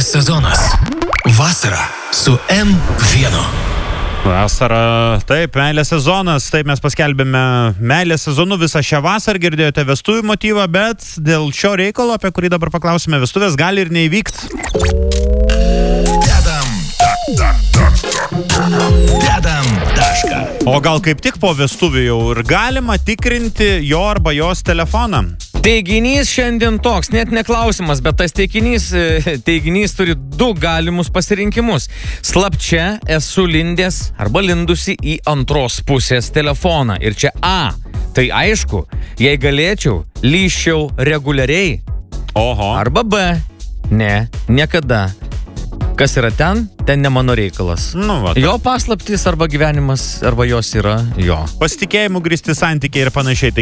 Meilės sezonas. Vasara su M1. Vasara, taip, meilės sezonas, taip mes paskelbėme meilės sezonu visą šią vasarą, girdėjote vestuvių motyvą, bet dėl šio reikalo, apie kurį dabar paklausime, vestuvės gali ir neįvykti. Dedam tašką. O gal kaip tik po vestuvių jau ir galima tikrinti jo arba jos telefoną? Teiginys šiandien toks, net neklausimas, bet tas teiginys turi du galimus pasirinkimus. Slapčia esu lindęs arba lindusi į antros pusės telefoną. Ir čia A. Tai aišku, jei galėčiau, lyščiau reguliariai. Oho. Arba B. Ne, niekada. Kas yra ten ne mano reikalas. Nu, va, jo paslaptis arba gyvenimas, arba jos yra jo. Pasitikėjimų grįsti santykiai ir panašiai.